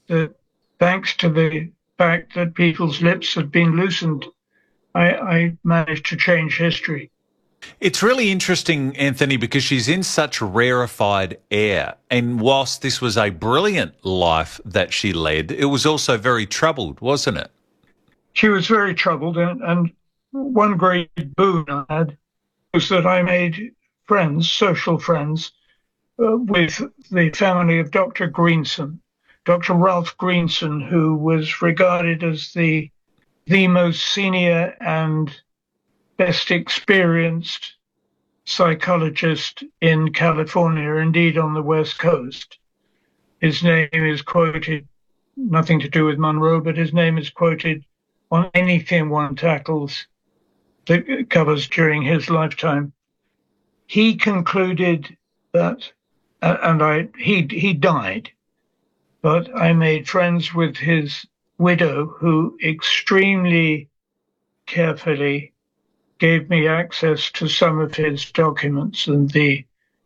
that thanks to the fact that people's lips had been loosened, I managed to change history. It's really interesting, Anthony, because she's in such rarefied air. And whilst this was a brilliant life that she led, it was also very troubled, wasn't it? She was very troubled, and one great boon I had was that I made friends, social friends, with the family of Dr. Greenson, Dr. Ralph Greenson, who was regarded as the most senior and best experienced psychologist in California, indeed on the West Coast. His name is quoted, nothing to do with Monroe, but his name is quoted on anything one tackles that covers during his lifetime. He concluded that, he died, but I made friends with his widow, who extremely carefully gave me access to some of his documents and the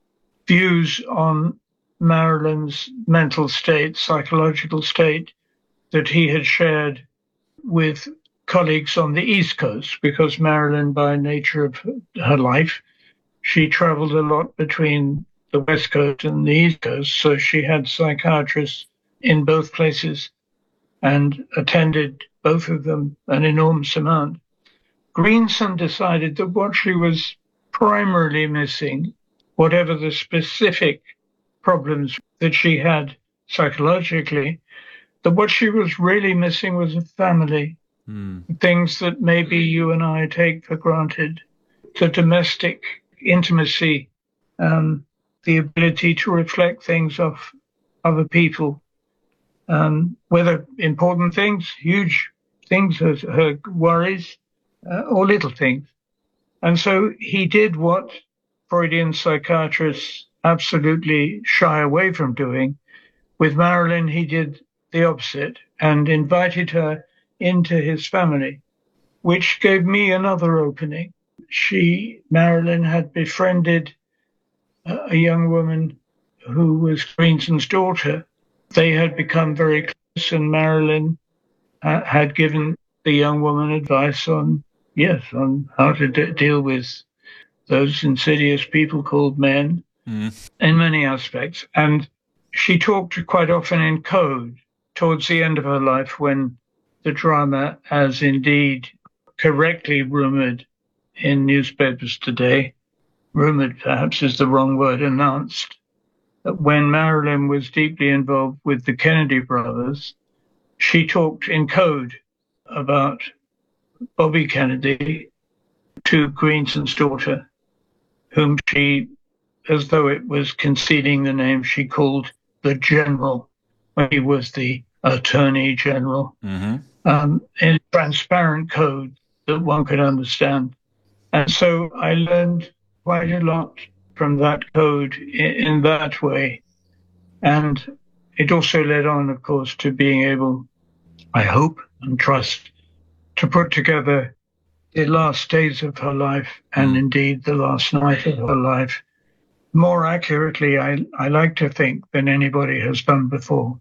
views on Marilyn's mental state, psychological state, that he had shared with colleagues on the East Coast, because Marilyn, by nature of her life, she traveled a lot between the West Coast and the East Coast, so she had psychiatrists in both places and attended both of them an enormous amount. Greenson decided that what she was primarily missing, whatever the specific problems that she had psychologically, that what she was really missing was a family. Things that maybe you and I take for granted, the domestic intimacy, the ability to reflect things off other people, whether important things, huge things, her worries, or little things. And so he did what Freudian psychiatrists absolutely shy away from doing. With Marilyn, he did the opposite and invited her into his family, which gave me another opening. Marilyn, had befriended a young woman who was Greenson's daughter. They had become very close, and Marilyn had given the young woman advice on how to deal with those insidious people called men in many aspects. And she talked quite often in code towards the end of her life, when the drama, as indeed correctly rumoured in newspapers today, rumoured perhaps is the wrong word, announced that when Marilyn was deeply involved with the Kennedy brothers, she talked in code about Bobby Kennedy to Greenson's daughter, whom she, as though it was conceding the name, she called the General, when he was the Attorney General, in transparent code that one could understand. And so I learned quite a lot from that code in that way. And it also led on, of course, to being able, I hope and trust, to put together the last days of her life and indeed the last night of her life more accurately, I like to think, than anybody has done before.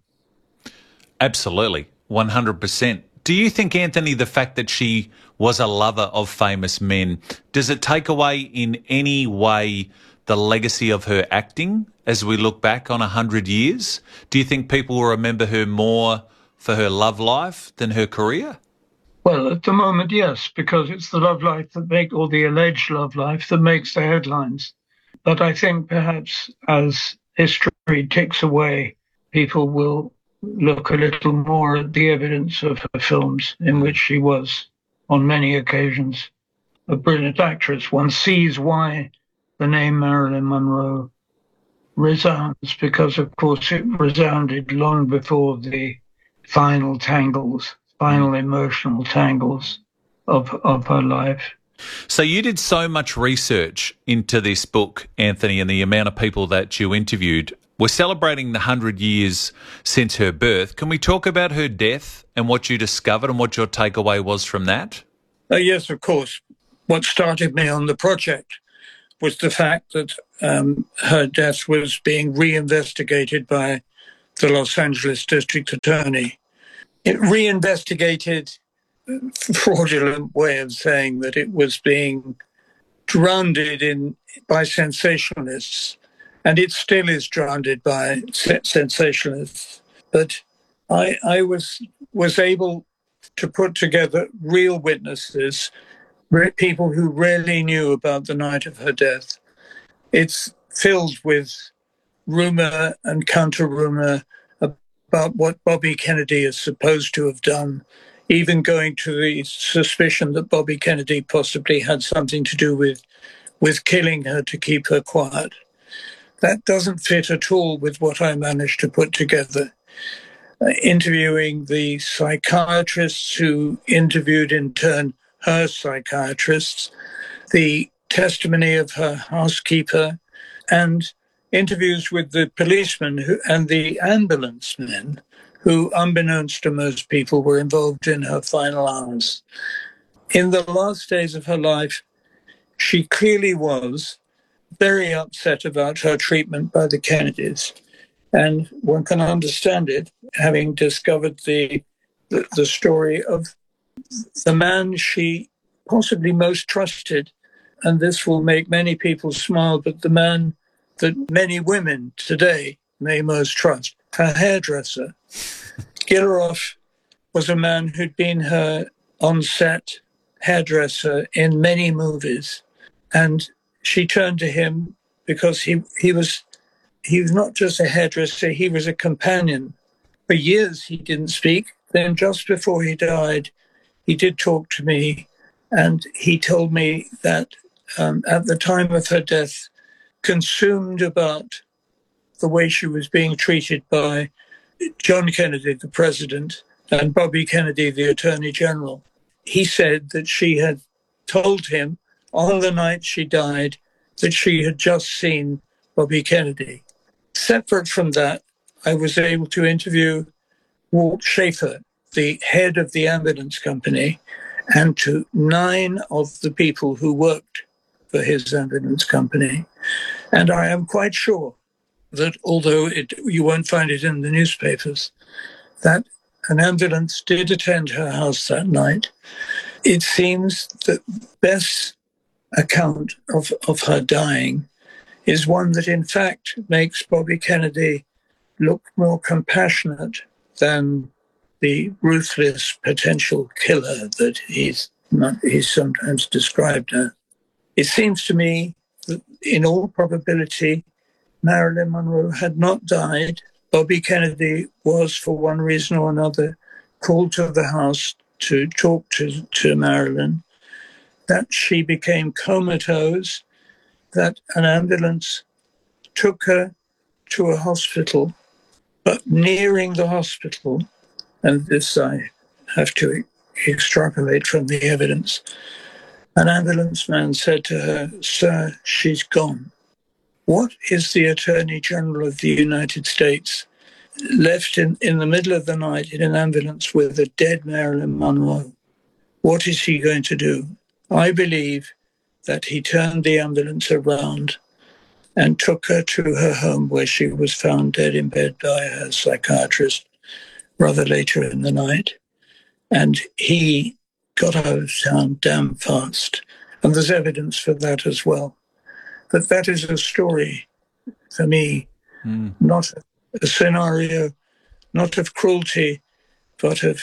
Absolutely, 100%. Do you think, Anthony, the fact that she was a lover of famous men, does it take away in any way the legacy of her acting as we look back on 100 years? Do you think people will remember her more for her love life than her career? Well, at the moment, yes, because it's the love life or the alleged love life that makes the headlines. But I think perhaps as history ticks away, people will look a little more at the evidence of her films, in which she was, on many occasions, a brilliant actress. One sees why the name Marilyn Monroe resounds, because, of course, it resounded long before the final emotional tangles of her life. So you did so much research into this book, Anthony, and the amount of people that you interviewed. We're celebrating the 100 years since her birth. Can we talk about her death and what you discovered and what your takeaway was from that? Yes, of course. What started me on the project was the fact that her death was being reinvestigated by the Los Angeles District Attorney. It reinvestigated, fraudulent way of saying that it was being drowned in by sensationalists, and it still is drowned by sensationalists. But I was able to put together real witnesses, people who really knew about the night of her death. It's filled with rumor and counter rumor about what Bobby Kennedy is supposed to have done, even going to the suspicion that Bobby Kennedy possibly had something to do with killing her to keep her quiet. That doesn't fit at all with what I managed to put together. Interviewing the psychiatrists who interviewed in turn her psychiatrists, the testimony of her housekeeper, and interviews with the policemen and the ambulance men who, unbeknownst to most people, were involved in her final hours. In the last days of her life, she clearly was very upset about her treatment by the Kennedys. And one can understand it, having discovered the story of the man she possibly most trusted. And this will make many people smile, but the man that many women today may most trust, her hairdresser. Gilroth was a man who'd been her on-set hairdresser in many movies. And she turned to him because he was not just a hairdresser, he was a companion. For years he didn't speak. Then just before he died, he did talk to me, and he told me that at the time of her death, consumed about the way she was being treated by John Kennedy, the president, and Bobby Kennedy, the attorney general. He said that she had told him on the night she died that she had just seen Bobby Kennedy. Separate from that, I was able to interview Walt Schaefer, the head of the ambulance company, and to 9 of the people who worked for his ambulance company. And I am quite sure that although you won't find it in the newspapers, that an ambulance did attend her house that night. It seems that the best account of her dying is one that in fact makes Bobby Kennedy look more compassionate than the ruthless potential killer that he's sometimes described as. It seems to me that in all probability, Marilyn Monroe had not died. Bobby Kennedy was, for one reason or another, called to the house to talk to Marilyn, that she became comatose, that an ambulance took her to a hospital, but nearing the hospital, and this I have to extrapolate from the evidence, an ambulance man said to her, "Sir, she's gone." What is the Attorney General of the United States left in the middle of the night in an ambulance with a dead Marilyn Monroe? What is he going to do? I believe that he turned the ambulance around and took her to her home, where she was found dead in bed by her psychiatrist rather later in the night. And he got out of town damn fast. And there's evidence for that as well. But that is a story for me, not a scenario, not of cruelty, but of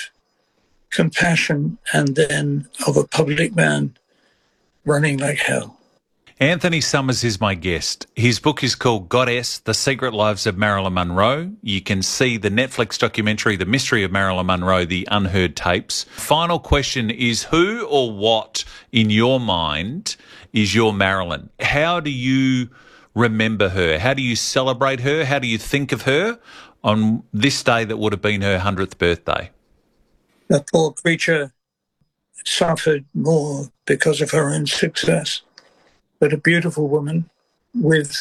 compassion, and then of a public man running like hell. Anthony Summers is my guest. His book is called Goddess, The Secret Lives of Marilyn Monroe. You can see the Netflix documentary, The Mystery of Marilyn Monroe, The Unheard Tapes. Final question is, who or what in your mind is your Marilyn? How do you remember her? How do you celebrate her? How do you think of her on this day that would have been her 100th birthday? The poor creature suffered more because of her own success, but a beautiful woman with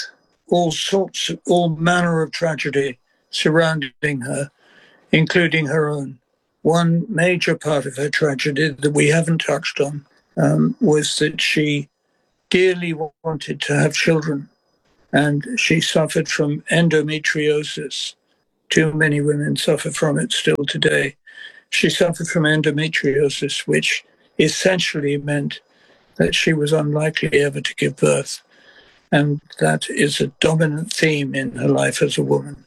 all manner of tragedy surrounding her, including her own. One major part of her tragedy that we haven't touched on was that she dearly wanted to have children, and she suffered from endometriosis. Too many women suffer from it still today. She suffered from endometriosis, which essentially meant that she was unlikely ever to give birth. And that is a dominant theme in her life as a woman.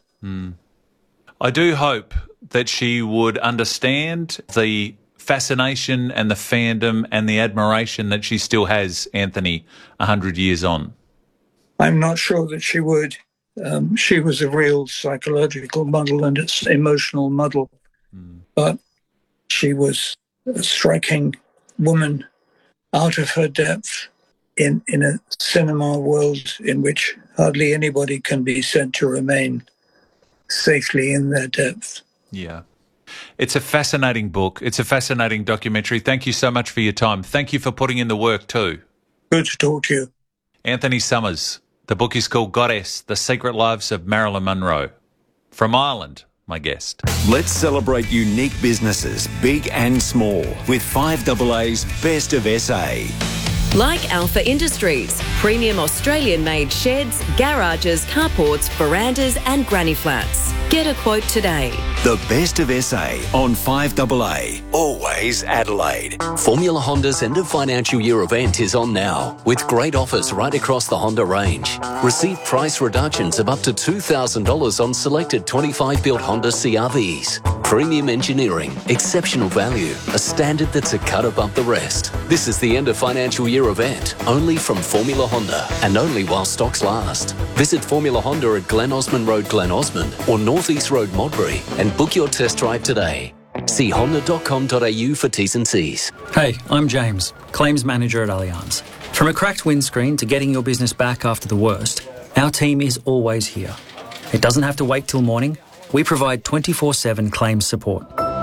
I do hope that she would understand the fascination and the fandom and the admiration that she still has, Anthony, 100 years on. I'm not sure that she would. She was a real psychological muddle and it's emotional muddle. But she was a striking woman out of her depth in a cinema world in which hardly anybody can be said to remain safely in their depth. Yeah. It's a fascinating book. It's a fascinating documentary. Thank you so much for your time. Thank you for putting in the work too. Good to talk to you. Anthony Summers. The book is called Goddess, The Secret Lives of Marilyn Monroe. From Ireland, my guest. Let's celebrate unique businesses, big and small, with 5AA's Best of SA. Like Alpha Industries, premium Australian-made sheds, garages, carports, verandas and granny flats. Get a quote today. The Best of SA on 5AA. Always Adelaide. Formula Honda's end of financial year event is on now, with great offers right across the Honda range. Receive price reductions of up to $2,000 on selected 25-built Honda CR-Vs. Premium engineering, exceptional value, a standard that's a cut above the rest. This is the end of financial year event, only from Formula Honda, and only while stocks last. Visit Formula Honda at Glen Osmond Road, Glen Osmond, or North East Road, Modbury, and book your test drive today. See honda.com.au for T's and C's. Hey, I'm James, Claims Manager at Allianz. From a cracked windscreen to getting your business back after the worst, our team is always here. It doesn't have to wait till morning. We provide 24/7 claims support.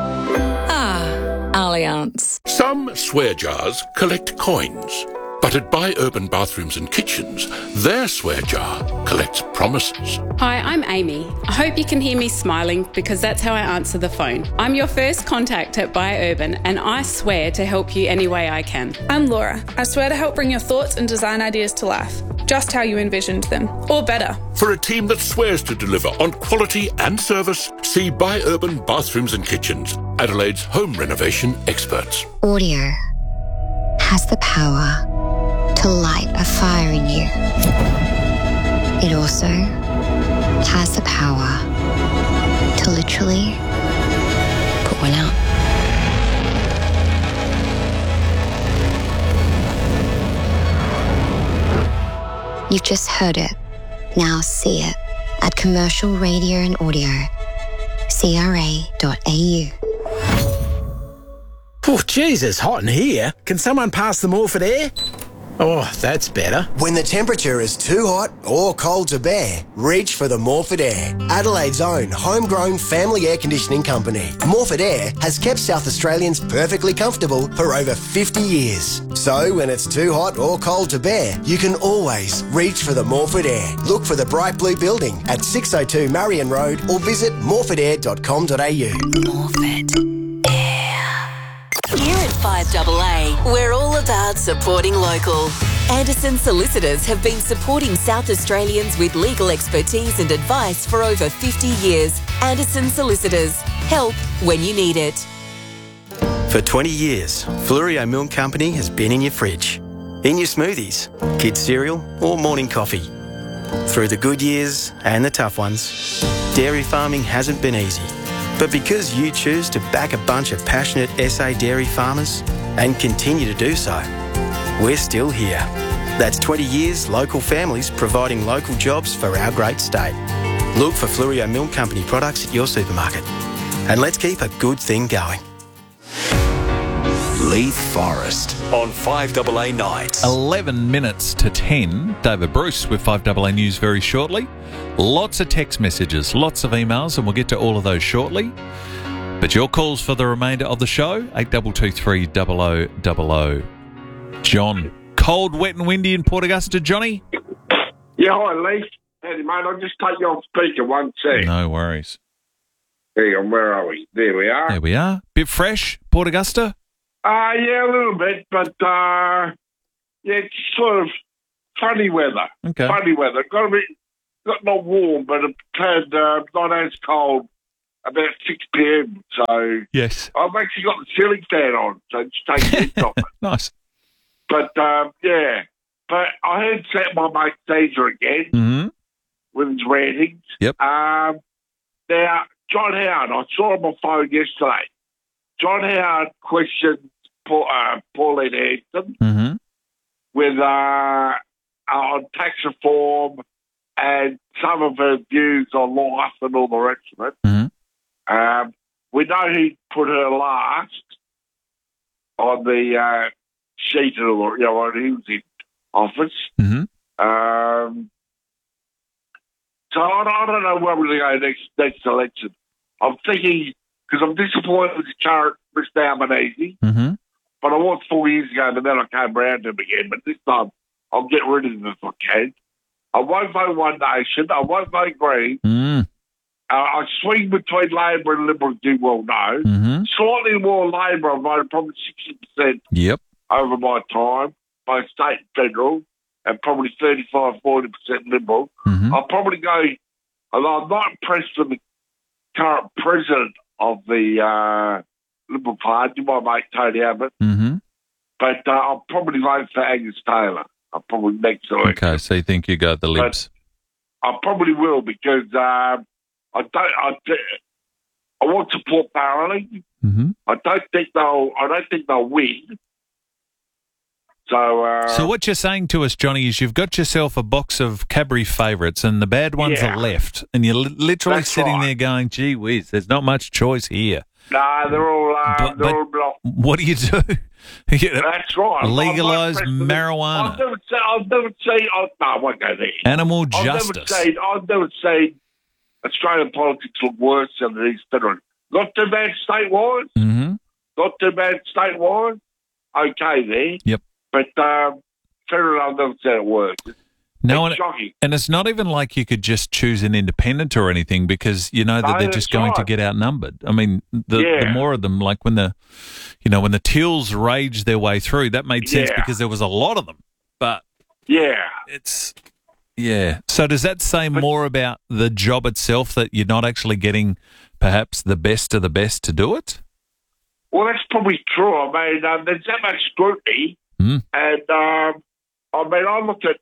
Allianz. Some swear jars collect coins, but at Buy Urban Bathrooms and Kitchens, their swear jar collects promises. Hi, I'm Amy. I hope you can hear me smiling because that's how I answer the phone. I'm your first contact at Buy Urban and I swear to help you any way I can. I'm Laura. I swear to help bring your thoughts and design ideas to life, just how you envisioned them, or better. For a team that swears to deliver on quality and service, see Buy Urban Bathrooms and Kitchens, Adelaide's home renovation experts. Audio has the power to light a fire in you. It also has the power to literally put one out. You've just heard it. Now see it at Commercial Radio and Audio, CRA.au. Oh, jeez, it's hot in here. Can someone pass the Morphett air? Oh, that's better. When the temperature is too hot or cold to bear, reach for the Morphett Air, Adelaide's own homegrown family air conditioning company. Morphett Air has kept South Australians perfectly comfortable for over 50 years. So when it's too hot or cold to bear, you can always reach for the Morphett Air. Look for the bright blue building at 602 Marion Road or visit morphettair.com.au. Morphett Air. Here at 5AA, we're all about supporting local. Anderson Solicitors have been supporting South Australians with legal expertise and advice for over 50 years. Anderson Solicitors. Help when you need it. For 20 years, Fleurieu Milk Company has been in your fridge, in your smoothies, kids' cereal or morning coffee. Through the good years and the tough ones, dairy farming hasn't been easy. But because you choose to back a bunch of passionate SA dairy farmers and continue to do so, we're still here. That's 20 years local families providing local jobs for our great state. Look for Fleurieu Milk Company products at your supermarket. And let's keep a good thing going. Leith Forest on 5AA Nights. 11 minutes to 10. David Bruce with 5AA News very shortly. Lots of text messages, lots of emails, and we'll get to all of those shortly. But your calls for the remainder of the show, 8223 0000. John, cold, wet and windy in Port Augusta. Johnny? Yeah, hi, Leith. Howdy, mate. I'll just take you off speaker one sec. No worries. Hang on, where are we? There we are. There we are. Bit fresh, Port Augusta? Yeah, a little bit, but yeah, it's sort of funny weather. Okay. Funny weather. Got to be not warm, but it turned not as cold about 6 p.m. So yes, I've actually got the ceiling fan on, so just take the heat off it. Nice. But yeah, but I heard my mate Caesar again Mm-hmm. with his rantings. Yep. Now, John Howard, I saw him on phone yesterday. John Howard questioned Pauline Hanson with on tax reform and some of her views on life and all the rest of it. We know he put her last on the sheet when he was in office. So I don't know where we're going to go next election. I'm thinking, because I'm disappointed with the current Mr. Albanese, but I was 4 years ago, but then I came around to him again. But this time, I'll get rid of him if I can. I won't vote One Nation. I won't vote Green. I swing between Labor and Liberal, as you well know. Slightly more Labor, I voted probably 60% over my time, both state and federal, and probably 35-40% Liberal. I'll probably go, although I'm not impressed with the current president of the Liberal Party, my mate Tony Abbott, but I'll probably vote for Angus Taylor. I'll probably next election. Okay, so you think you go the Libs? But I probably will because I want to support Barrelly. I don't think they'll win. So what you're saying to us, Johnny, is you've got yourself a box of Cadbury favourites and the bad ones are left, and you're literally sitting there going, "Gee whiz, there's not much choice here." No, they're all blocked. What do you do? That's right. Legalise marijuana. I've never seen. No, I won't go there. Animal justice. I've never seen Australian politics look worse than it is federal. Not too bad state-wise. Not too bad state-wise. Okay there. Yep. But federal, I've never seen it worse. No, it's shocking. And it's not even like you could just choose an independent or anything because you know that they're just going to get outnumbered. I mean, the more of them, like when the Teals raged their way through, that made sense because there was a lot of them. But So does that say more about the job itself that you're not actually getting perhaps the best of the best to do it? Well, that's probably true. I mean, there's that much scrutiny, and I looked at.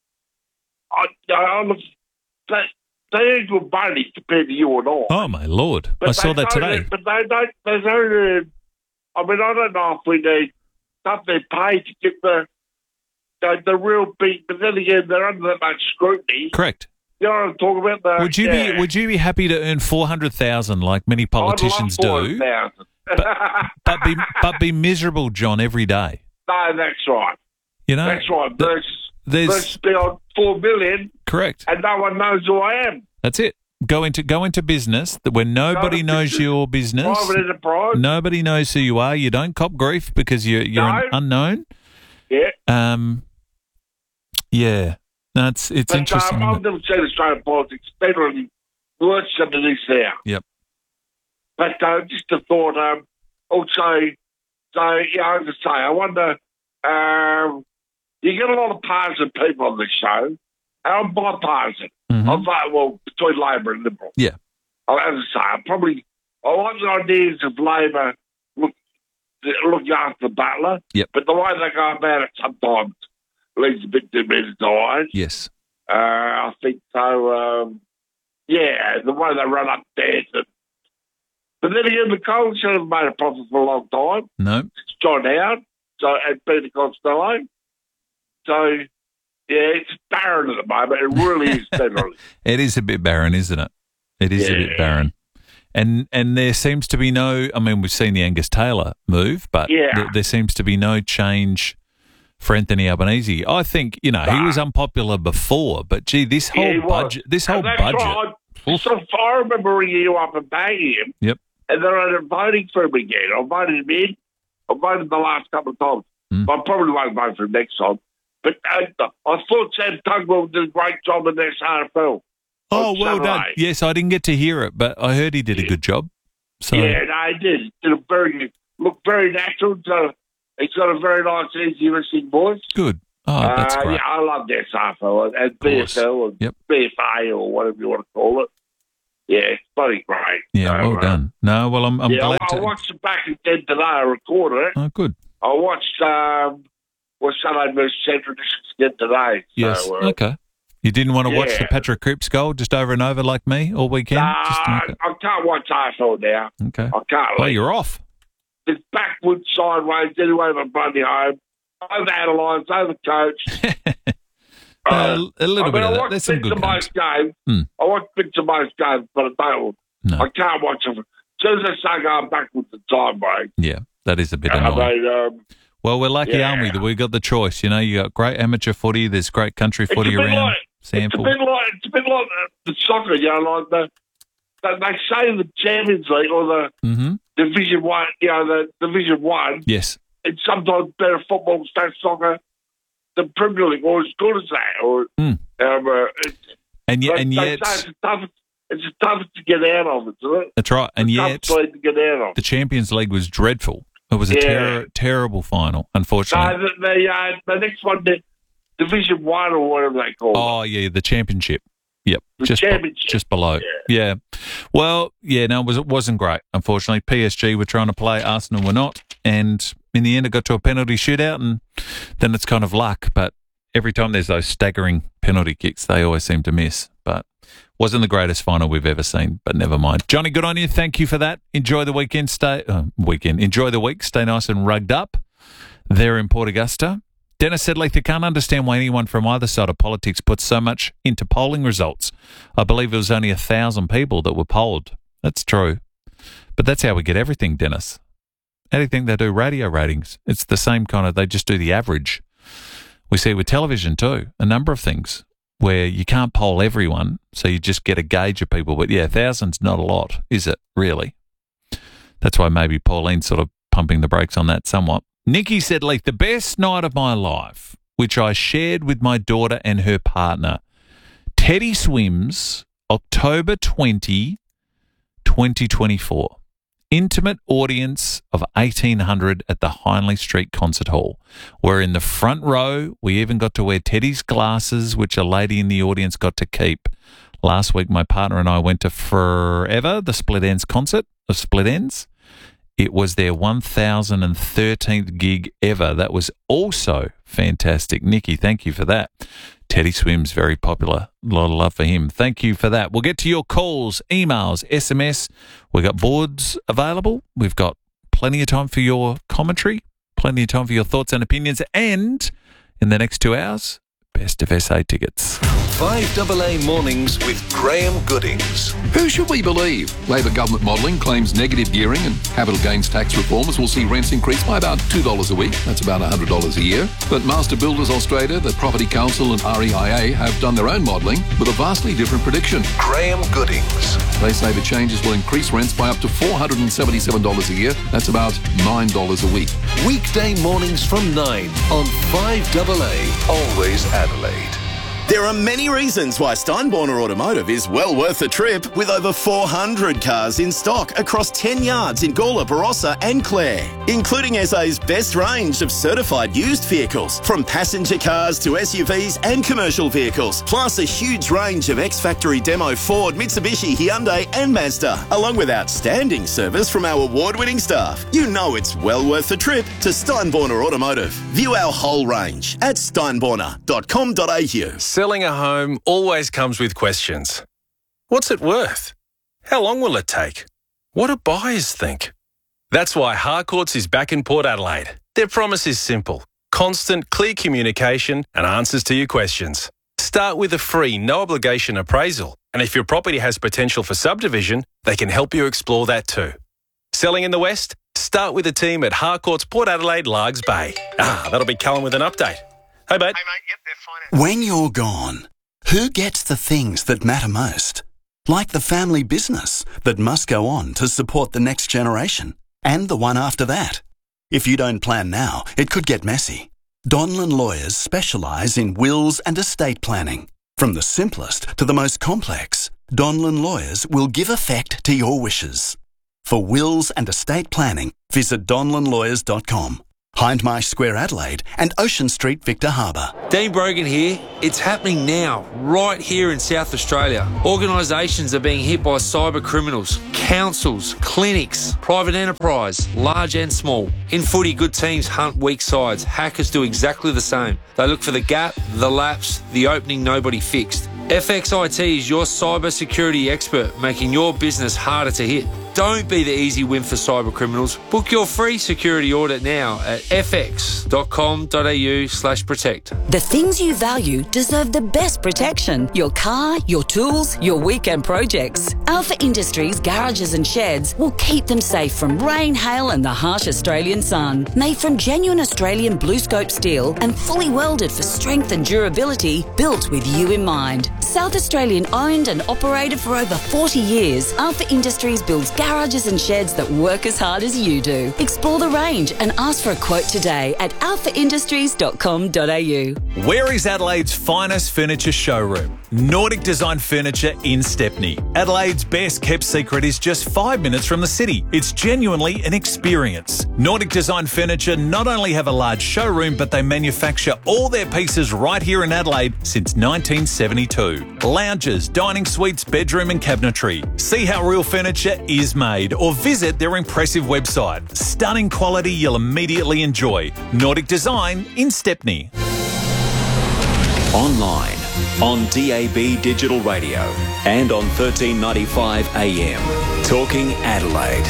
They earn good money compared to you and I. Oh my lord! I saw that today. But they don't. I don't know if we need stuff they pay to get the real big. But then again, they're under that much scrutiny. Correct. You know what I'm talking about? Would you be happy to earn 400,000 like many politicians do? but be miserable, John, every day. No, that's right. You know, that's right. Versus be on 4 million. Correct. And no one knows who I am. That's it. Go into business where nobody knows your business. Private enterprise. Nobody knows who you are. You don't cop grief because you're an unknown. Yeah. Yeah. No, it's interesting. I've never seen Australian politics federally worse than it is now. Yep. But just a thought. Also, so as I say, I wonder. You get a lot of partisan people on this show, and I'm bipartisan. I'm between Labor and Liberal. Yeah. As I say, I like the ideas of Labor looking after the butler. Yep. But the way they go about it sometimes leaves a bit too many eyes. Yes. I think so. The way they run up there. But then again, the coalition have made a profit for a long time. No. It's John Howard and Peter Costello. So, it's barren at the moment. It really is federally. It is a bit barren, isn't it? It is a bit barren. And there seems to be no, I mean, we've seen the Angus Taylor move, but there seems to be no change for Anthony Albanese. I think, he was unpopular before, but gee, this whole budget. Right. I remember ringing you up and banging him. Yep. And then I ended up voting for him again. I voted him in. I voted the last couple of times. I probably won't vote for him next time. But I thought Sam Tugwell did a great job in this RFL. Oh, well done. Yes, I didn't get to hear it, but I heard he did a good job. So. Yeah, no, he did. He did a very good, looked very natural. So he's got a very nice, easy listening voice. Good. Oh, that's great. Yeah, I love the SAFL and BSL and BFA or whatever you want to call it. Yeah, it's bloody great. Yeah, So, well done. No, well, I'm glad I watched it back again today. I recorded it. Oh, good. I watched Sunday versus Central Districts again today. Yes, So, okay. You didn't want to watch yeah. the Patrick Cripps goal just over and over like me all weekend? I can't watch AFL now. Okay. I can't. Well, you're off. It's backwards, sideways, anyway, my bloody home. Over Adelines, over coach. A little bit of that. I watch There's some bits good of most games. Hmm. I watch bits of most games, but I don't. No. I can't watch them. As soon as they start going backwards, the time break. Yeah, that is a bit annoying. Well, we're lucky, aren't we, that we got the choice. You know, you got great amateur footy, there's great country footy around. It's a bit like the soccer, you know, like they say the Champions League or the Division 1, you know, the Division 1. Yes. It's sometimes better football, state soccer, the Premier League, or as good as that. Or, and yet, it's the toughest to get out of, isn't it? That's right. And yet, to get out of. the Champions League was dreadful. It was a terrible final, unfortunately. No, the next one, the Division 1 or whatever they call it. Oh, yeah, the championship. Yep, championship. Just below. Yeah. Well, no, it wasn't great. Unfortunately, PSG were trying to play, Arsenal were not, and in the end, it got to a penalty shootout, and then it's kind of luck. But every time there's those staggering penalty kicks, they always seem to miss. But wasn't the greatest final we've ever seen. But never mind. Johnny, good on you. Thank you for that. Enjoy the weekend. Enjoy the week. Stay nice and rugged up there in Port Augusta. Dennis said, Leith, I can't understand why anyone from either side of politics puts so much into polling results. I believe it was only 1,000 people that were polled. That's true. But that's how we get everything, Dennis. How do you think they do radio ratings? It's the same kind of, they just do the average. We see it with television too, a number of things where you can't poll everyone, so you just get a gauge of people. But 1,000's not a lot, is it, really? That's why maybe Pauline's sort of pumping the brakes on that somewhat. Nikki said, Leith, the best night of my life, which I shared with my daughter and her partner, Teddy Swims, October 20, 2024. Intimate audience of 1,800 at the Hindley Street Concert Hall. We're in the front row. We even got to wear Teddy's glasses, which a lady in the audience got to keep. Last week, my partner and I went to Forever, the Split Ends concert of Split Ends. It was their 1,013th gig ever. That was also fantastic. Nikki, thank you for that. Teddy Swims, very popular. A lot of love for him. Thank you for that. We'll get to your calls, emails, SMS. We've got boards available. We've got plenty of time for your commentary, plenty of time for your thoughts and opinions. And in the next 2 hours, best of SA tickets. 5AA Mornings with Graham Goodings. Who should we believe? Labor government modelling claims negative gearing and capital gains tax reforms will see rents increase by about $2 a week. That's about $100 a year. But Master Builders Australia, the Property Council and REIA have done their own modelling with a vastly different prediction. Graham Goodings. They say the changes will increase rents by up to $477 a year. That's about $9 a week. Weekday mornings from 9 on 5AA. Always Adelaide. There are many reasons why Steinborner Automotive is well worth the trip, with over 400 cars in stock across 10 yards in Gawler, Barossa and Clare, including SA's best range of certified used vehicles, from passenger cars to SUVs and commercial vehicles, plus a huge range of ex-factory demo Ford, Mitsubishi, Hyundai and Mazda, along with outstanding service from our award-winning staff. You know it's well worth the trip to Steinborner Automotive. View our whole range at steinborner.com.au. Selling a home always comes with questions. What's it worth? How long will it take? What do buyers think? That's why Harcourts is back in Port Adelaide. Their promise is simple: constant, clear communication and answers to your questions. Start with a free, no-obligation appraisal, and if your property has potential for subdivision, they can help you explore that too. Selling in the West? Start with the team at Harcourts Port Adelaide, Largs Bay. That'll be Callum with an update. Hey, mate. When you're gone, who gets the things that matter most? Like the family business that must go on to support the next generation and the one after that. If you don't plan now, it could get messy. Donlan Lawyers specialise in wills and estate planning. From the simplest to the most complex, Donlan Lawyers will give effect to your wishes. For wills and estate planning, visit donlanlawyers.com. Hindmarsh Square Adelaide and Ocean Street Victor Harbour. Dean Brogan here. It's happening now, right here in South Australia. Organisations are being hit by cyber criminals, councils, clinics, private enterprise, large and small. In footy, good teams hunt weak sides. Hackers do exactly the same. They look for the gap, the lapse, the opening nobody fixed. FXIT is your cyber security expert, making your business harder to hit. Don't be the easy win for cyber criminals. Book your free security audit now at fx.com.au/protect. The things you value deserve the best protection. Your car, your tools, your weekend projects. Alpha Industries garages and sheds will keep them safe from rain, hail and the harsh Australian sun. Made from genuine Australian blue scope steel and fully welded for strength and durability, built with you in mind. South Australian owned and operated for over 40 years, Alpha Industries builds garages and sheds that work as hard as you do. Explore the range and ask for a quote today at alphaindustries.com.au. Where is Adelaide's finest furniture showroom? Nordic Design Furniture in Stepney. Adelaide's best kept secret is just 5 minutes from the city. It's genuinely an experience. Nordic Design Furniture not only have a large showroom, but they manufacture all their pieces right here in Adelaide since 1972. Lounges, dining suites, bedroom and cabinetry. See how real furniture is made or visit their impressive website. Stunning quality you'll immediately enjoy. Nordic Design in Stepney. Online, on DAB Digital Radio and on 1395 AM. Talking Adelaide.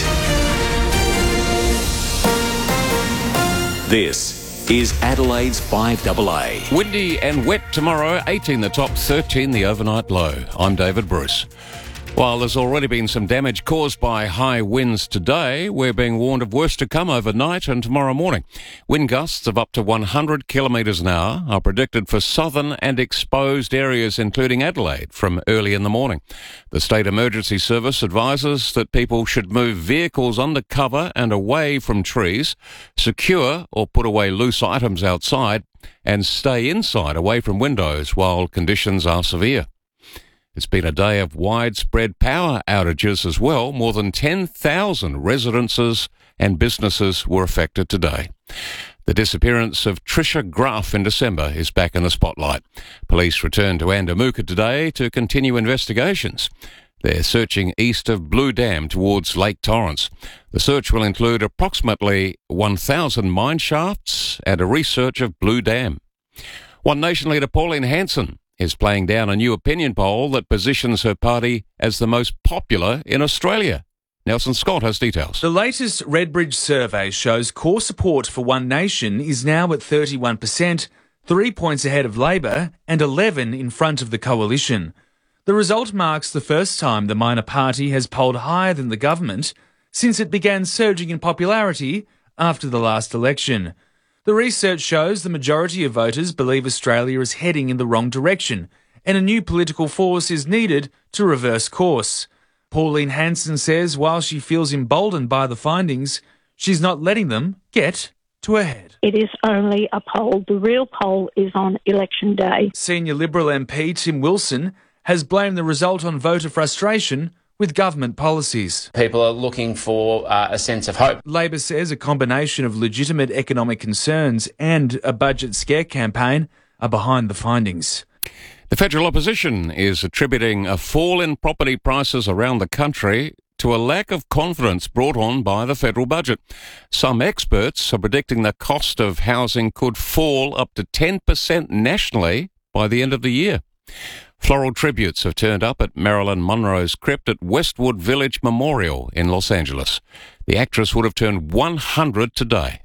This is Adelaide's 5AA. Windy and wet tomorrow, 18 the top, 13 the overnight low. I'm David Bruce. While there's already been some damage caused by high winds today, we're being warned of worse to come overnight and tomorrow morning. Wind gusts of up to 100 kilometres an hour are predicted for southern and exposed areas, including Adelaide, from early in the morning. The State Emergency Service advises that people should move vehicles under cover and away from trees, secure or put away loose items outside, and stay inside away from windows while conditions are severe. It's been a day of widespread power outages as well. More than 10,000 residences and businesses were affected today. The disappearance of Tricia Gruff in December is back in the spotlight. Police returned to Andamooka today to continue investigations. They're searching east of Blue Dam towards Lake Torrens. The search will include approximately 1,000 mine shafts and a research of Blue Dam. One Nation leader, Pauline Hanson, is playing down a new opinion poll that positions her party as the most popular in Australia. Nelson Scott has details. The latest Redbridge survey shows core support for One Nation is now at 31%, 3 points ahead of Labor and 11 in front of the coalition. The result marks the first time the minor party has polled higher than the government since it began surging in popularity after the last election. The research shows the majority of voters believe Australia is heading in the wrong direction and a new political force is needed to reverse course. Pauline Hanson says while she feels emboldened by the findings, she's not letting them get to her head. It is only a poll. The real poll is on election day. Senior Liberal MP Tim Wilson has blamed the result on voter frustration with government policies. People are looking for a sense of hope. Labor says a combination of legitimate economic concerns and a budget scare campaign are behind the findings. The federal opposition is attributing a fall in property prices around the country to a lack of confidence brought on by the federal budget. Some experts are predicting the cost of housing could fall up to 10% nationally by the end of the year. Floral tributes have turned up at Marilyn Monroe's crypt at Westwood Village Memorial in Los Angeles. The actress would have turned 100 today.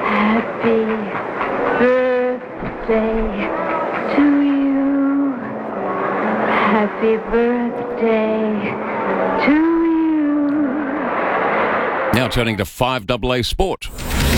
Happy birthday to you. Happy birthday to you. Now turning to 5AA Sport.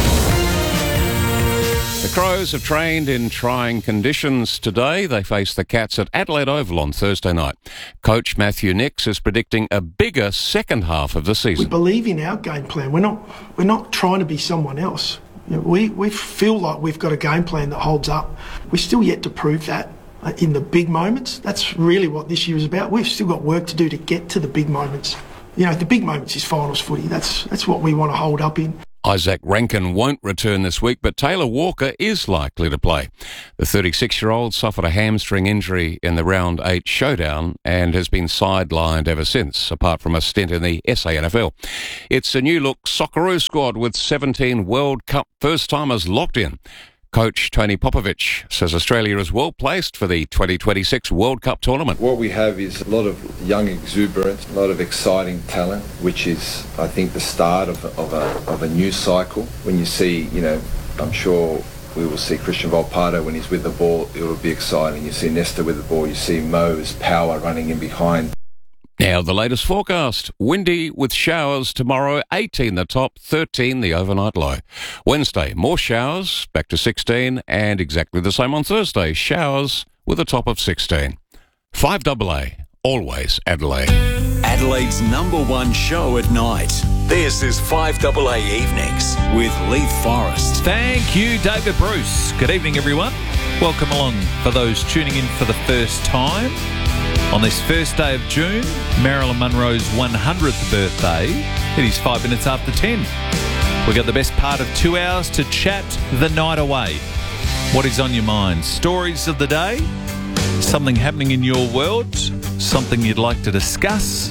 The Crows have trained in trying conditions today. They face the Cats at Adelaide Oval on Thursday night. Coach Matthew Nix is predicting a bigger second half of the season. We believe in our game plan. We're not trying to be someone else. You know, we feel like we've got a game plan that holds up. We're still yet to prove that in the big moments. That's really what this year is about. We've still got work to do to get to the big moments. You know, the big moments is finals footy. That's what we want to hold up in. Isaac Rankin won't return this week, but Taylor Walker is likely to play. The 36-year-old suffered a hamstring injury in the Round 8 showdown and has been sidelined ever since, apart from a stint in the SANFL. It's a new-look Socceroo squad with 17 World Cup first-timers locked in. Coach Tony Popovich says Australia is well placed for the 2026 World Cup tournament. What we have is a lot of young exuberance, a lot of exciting talent, which is, I think, the start of a new cycle. When you see, I'm sure we will see Christian Volpato when he's with the ball, it will be exciting. You see Nesta with the ball, you see Mo's power running in behind. Now the latest forecast. Windy with showers tomorrow, 18 the top, 13 the overnight low. Wednesday, more showers, back to 16, and exactly the same on Thursday, showers with a top of 16. 5AA, always Adelaide. Adelaide's #1 show at night. This is 5AA Evenings with Leith Forrest. Thank you, David Bruce. Good evening, everyone. Welcome along for those tuning in for the first time. On this first day of June, Marilyn Monroe's 100th birthday, it is 5 minutes after 10. We've got the best part of 2 hours to chat the night away. What is on your mind? Stories of the day? Something happening in your world? Something you'd like to discuss?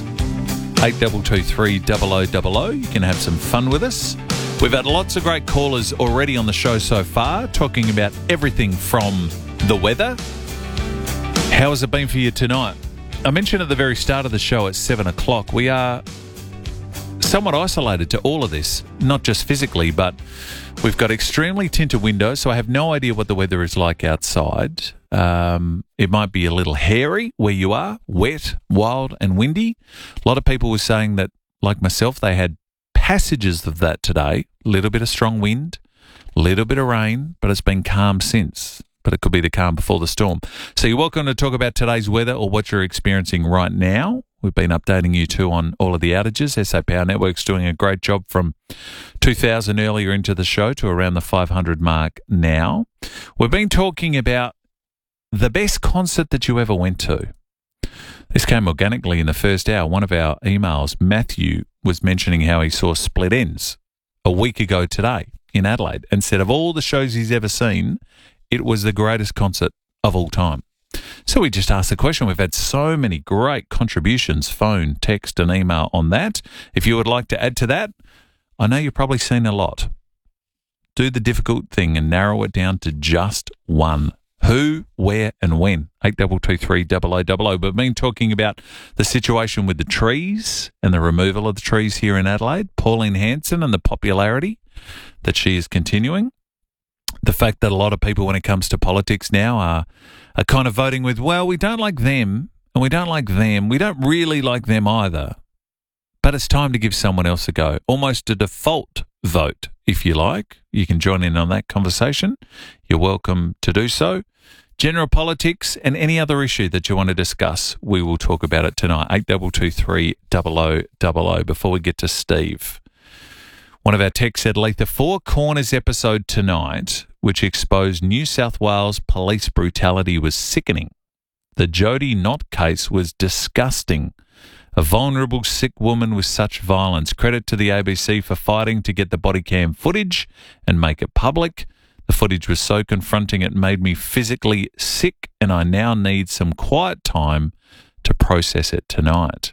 8223 0000. You can have some fun with us. We've had lots of great callers already on the show so far, talking about everything from the weather. How has it been for you tonight? I mentioned at the very start of the show at 7 o'clock, we are somewhat isolated to all of this, not just physically, but we've got extremely tinted windows, so I have no idea what the weather is like outside. It might be a little hairy where you are, wet, wild and windy. A lot of people were saying that, like myself, they had passages of that today, a little bit of strong wind, a little bit of rain, but it's been calm since. But it could be the calm before the storm. So you're welcome to talk about today's weather or what you're experiencing right now. We've been updating you too on all of the outages. SA Power Network's doing a great job from 2,000 earlier into the show to around the 500 mark now. We've been talking about the best concert that you ever went to. This came organically in the first hour. One of our emails, Matthew, was mentioning how he saw Split Enz a week ago today in Adelaide and said of all the shows he's ever seen, it was the greatest concert of all time. So we just asked the question. We've had so many great contributions, phone, text and email on that. If you would like to add to that, I know you've probably seen a lot. Do the difficult thing and narrow it down to just one. Who, where and when. 8223 0000. We've been talking about the situation with the trees and the removal of the trees here in Adelaide. Pauline Hanson and the popularity that she is continuing. The fact that a lot of people, when it comes to politics now, are kind of voting with, well, we don't like them and we don't like them. We don't really like them either. But it's time to give someone else a go. Almost a default vote, if you like. You can join in on that conversation. You're welcome to do so. General politics and any other issue that you want to discuss, we will talk about it tonight. 8223 0000 before we get to Steve. One of our texts said, Leith, the Four Corners episode tonight, which exposed New South Wales police brutality, was sickening. The Jody Knott case was disgusting. A vulnerable, sick woman with such violence. Credit to the ABC for fighting to get the body cam footage and make it public. The footage was so confronting it made me physically sick, and I now need some quiet time to process it tonight.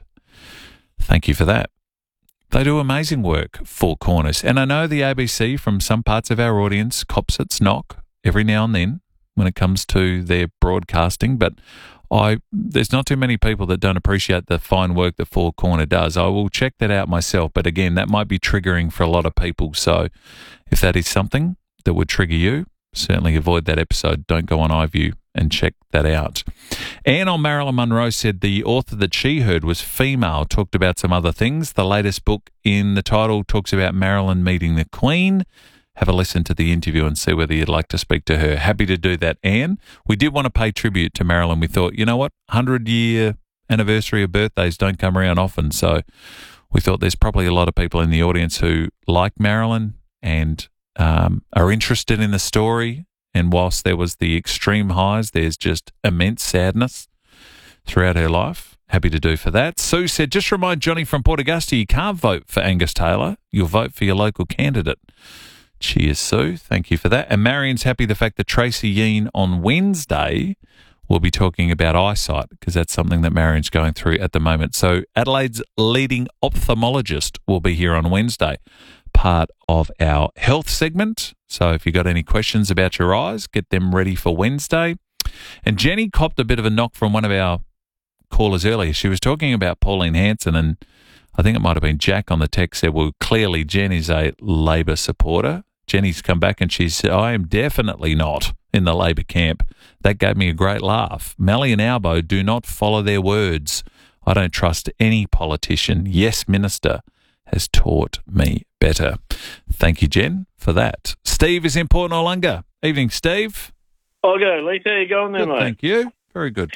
Thank you for that. They do amazing work, Four Corners. And I know the ABC, from some parts of our audience, cops its knock every now and then when it comes to their broadcasting, but there's not too many people that don't appreciate the fine work that Four Corner does. I will check that out myself, but again, that might be triggering for a lot of people. So if that is something that would trigger you, certainly avoid that episode. Don't go on iView and check that out. Anne on Marilyn Monroe said the author that she heard was female, talked about some other things. The latest book in the title talks about Marilyn meeting the Queen. Have a listen to the interview and see whether you'd like to speak to her. Happy to do that, Anne. We did want to pay tribute to Marilyn. We thought, you know what, 100-year anniversary of birthdays don't come around often, so we thought there's probably a lot of people in the audience who like Marilyn and are interested in the story. And whilst there was the extreme highs, there's just immense sadness throughout her life. happy to do for that. Sue said, just remind Johnny from Port Augusta you can't vote for Angus Taylor. You'll vote for your local candidate. Cheers, Sue. Thank you for that. And Marion's happy the fact that Tracy Yeen on Wednesday will be talking about eyesight, because that's something that Marion's going through at the moment. So Adelaide's leading ophthalmologist will be here on Wednesday, part of our health segment. So if you've got any questions about your eyes, get them ready for Wednesday. And Jenny copped a bit of a knock from one of our callers earlier. She was talking about Pauline Hanson, and I think it might have been Jack on the text said, well, clearly Jen is a Labor supporter. Jenny's come back and she said, I am definitely not in the Labor camp. That gave me a great laugh. Malley and Albo do not follow their words. I don't trust any politician. Yes, Minister has taught me better. Thank you, Jen, for that. Steve is in Port Noarlunga. Evening, Steve. I'll go, Lee. How you going there, Good, mate? thank you. Very good.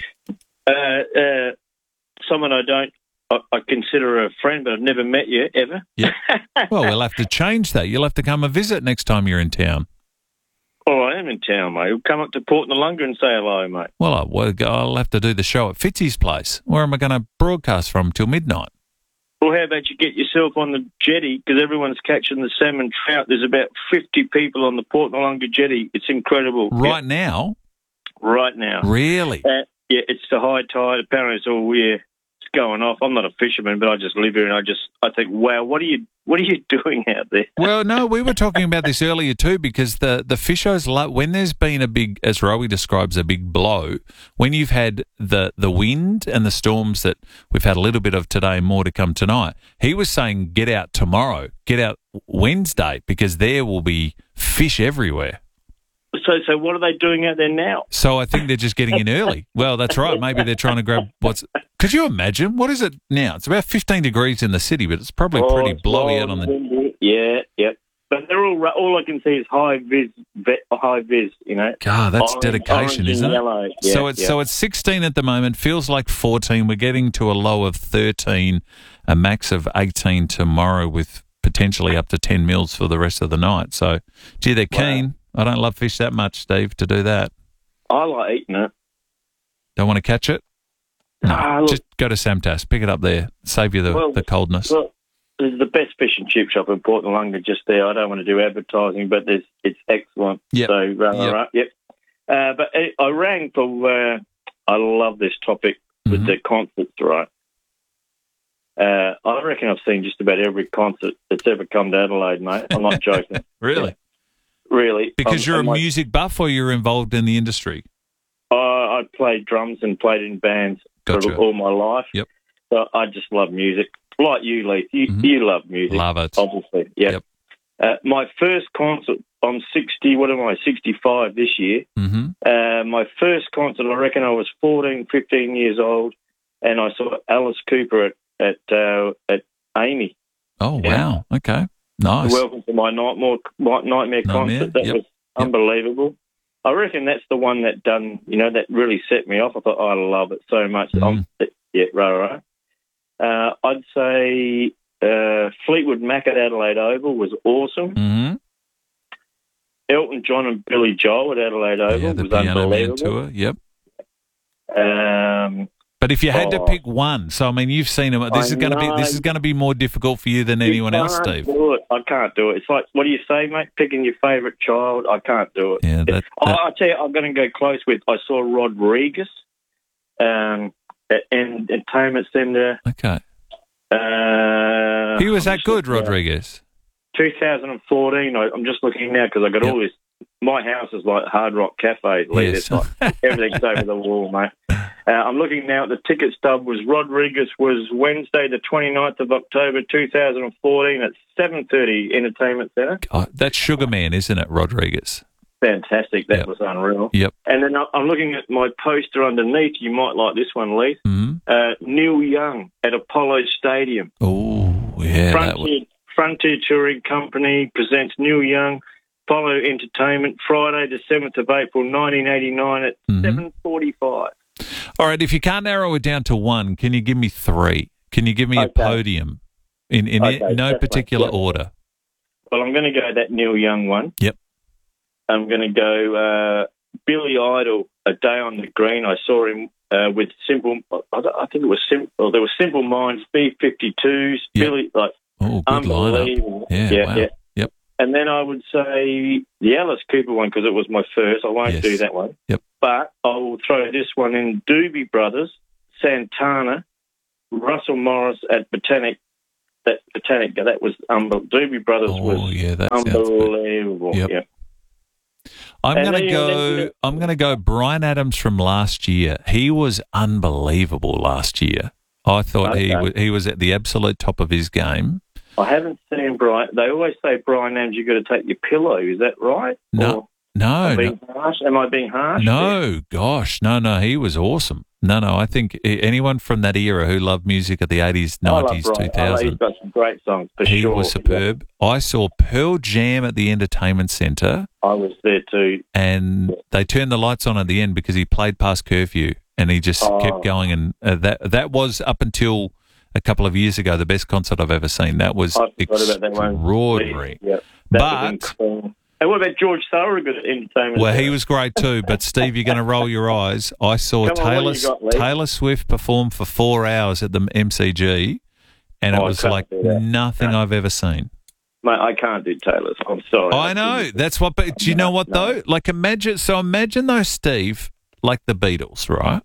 Someone I consider a friend, but I've never met you, ever. Yeah. Well, we'll have to change that. You'll have to come and visit next time you're in town. Oh, I am in town, mate. We'll come up to Port Noarlunga and say hello, mate. Well, I'll have to do the show at Fitzy's place. Where am I going to broadcast from till midnight? Well, how about you get yourself on the jetty, because everyone's catching the salmon trout. There's about 50 people on the Port Noarlunga jetty. It's incredible. Right now? Right now. Really? Yeah, it's the high tide. Apparently it's all, it's going off. I'm not a fisherman, but I just live here and I think, wow, what are you doing out there? Well, no, we were talking about this earlier too, because the fishers, when there's been a big, as Rowie describes, a big blow, when you've had the wind and the storms that we've had a little bit of today and more to come tonight, he was saying get out tomorrow, get out Wednesday, because there will be fish everywhere. So what are they doing out there now? So I think they're just getting in early. Well, that's right. Maybe they're trying to grab could you imagine? What is it now? It's about 15 degrees in the city, but it's probably pretty blowy out on the... Yeah. But they're all I can see is high vis, you know. God, that's orange, dedication, orange isn't and it? yellow. So it's 16 at the moment, feels like 14. We're getting to a low of 13, a max of 18 tomorrow with potentially up to 10 mils for the rest of the night. So, gee, they're keen. I don't love fish that much, Steve, to do that. I like eating it. Don't want to catch it? No, just go to Samtas, pick it up there, save you the coldness. Well, there's the best fish and chip shop in Port Noarlunga just there. I don't want to do advertising, but it's excellent. Yep. So, yep. But I rang for, I love this topic with the concerts, right? I reckon I've seen just about every concert that's ever come to Adelaide, mate. I'm not joking. Really? Really. Because you're a music buff or you're involved in the industry? I played drums and played in bands for all my life. Yep. So I just love music. Like you, Lee. You love music. Love it. Obviously. Yep. My first concert, I'm 65 this year. My first concert, I reckon I was 14, 15 years old, and I saw Alice Cooper at Amy. Oh, wow. Okay. Nice. Welcome to my Nightmare concert. That was unbelievable. I reckon that's the one that that really set me off. I thought, I love it so much. Right. I'd say Fleetwood Mac at Adelaide Oval was awesome. Elton John and Billy Joel at Adelaide Oval was unbelievable. Tour. Yep. But if you had to pick one, so I mean, you've seen them. This is going to be more difficult for you than anyone else, Steve. I can't do it. It's like, what do you say, mate? Picking your favourite child. I can't do it. Yeah, I'll tell you, I'm going to go close with. I saw Rodriguez at Entertainment Centre. Okay. He was that good, Rodriguez? 2014. I'm just looking now because I got all this. My house is like Hard Rock Cafe. Lee. Yes. It's like everything's over the wall, mate. I'm looking now at the ticket stub. Rodriguez was Wednesday, the 29th of October, 2014 at 7:30 Entertainment Centre. Oh, that's Sugar Man, isn't it, Rodriguez? Fantastic. That was unreal. Yep. And then I'm looking at my poster underneath. You might like this one, Lee. Neil Young at Apollo Stadium. Oh, yeah. Frontier Touring Company presents Neil Young, Apollo Entertainment, Friday, the 7th of April, 1989 at 7:45. All right, if you can't narrow it down to one, can you give me three? Can you give me a podium in no particular order? Well, I'm going to go that Neil Young one. Yep. I'm going to go Billy Idol, A Day on the Green. I saw him with Simple. I think it was Simple. There were Simple Minds, B-52s, Billy, like good lineup. Yeah. Yep. And then I would say the Alice Cooper one because it was my first. I won't do that one. Yep. But I will throw this one in: Doobie Brothers, Santana, Russell Morris at Botanic. That was Doobie Brothers was that unbelievable. Yep. Yeah. I'm going to go Bryan Adams from last year. He was unbelievable last year. I thought he was at the absolute top of his game. I haven't seen Brian. They always say, Bryan Adams, you've got to take your pillow. Is that right? No. Am I being harsh? No, gosh. No, he was awesome. No, I think anyone from that era who loved music of the 80s, 90s, 2000s. He's got some great songs, for he sure. He was superb. Yeah. I saw Pearl Jam at the Entertainment Centre. I was there too. And they turned the lights on at the end because he played past curfew and he just kept going. And that was, up until a couple of years ago, the best concert I've ever seen. That was extraordinary. Yeah, but... And what about George Thorogood at Entertainment? Well, he was great too. But, Steve, you're going to roll your eyes. I saw Taylor Swift perform for 4 hours at the MCG, and it was like nothing I've ever seen. Mate, I can't do Taylor's. I'm sorry. I know. That's what. But do you know what, though? Like, imagine though, Steve, like the Beatles, right?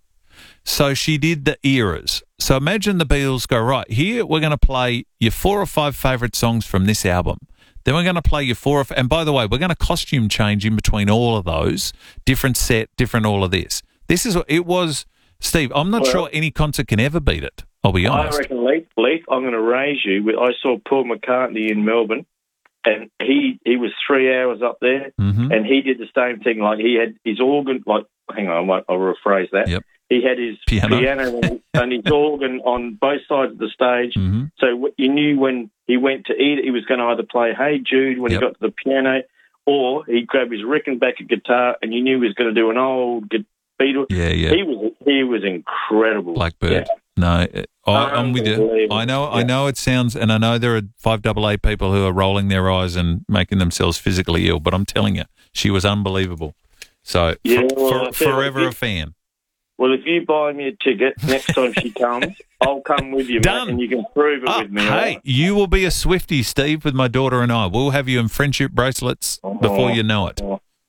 So she did the eras. So imagine the Beatles go, right, here we're going to play your 4 or 5 favourite songs from this album. Then we're going to play you 4 and by the way, we're going to costume change in between all of those, different set, different all of this. This is what it was, Steve. I'm not sure any concert can ever beat it. I'll be honest. I reckon, Leaf, I'm going to raise you. I saw Paul McCartney in Melbourne, and he was 3 hours up there, and he did the same thing. Like he had his organ. Like, hang on, I'll rephrase that. Yep. He had his piano and his organ on both sides of the stage. So you knew when he went to eat, he was going to either play Hey Jude when he got to the piano, or he'd grab his Rickenbacker guitar, and you knew he was going to do an old Beatles. Yeah. He was incredible. Blackbird. Yeah. No, I'm with you. I know it sounds, and I know there are 5AA people who are rolling their eyes and making themselves physically ill, but I'm telling you, she was unbelievable. So forever a fan. Well, if you buy me a ticket next time she comes, I'll come with you, mate, and you can prove it with me. Hey, right? You will be a Swiftie, Steve, with my daughter and I. We'll have you in friendship bracelets before you know it.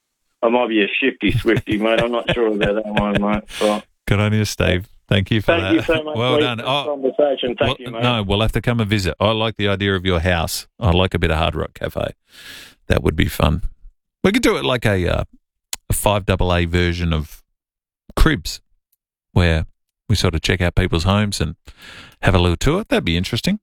I might be a shifty Swiftie, mate. I'm not sure about that one, mate. Right. Good on you, Steve. Thank you for that. Thank you so much. Well done. Conversation. Thank you, mate. No, we'll have to come and visit. I like the idea of your house. I like a bit of Hard Rock Cafe. That would be fun. We could do it like a 5AA version of Cribs, where we sort of check out people's homes and have a little tour. That'd be interesting.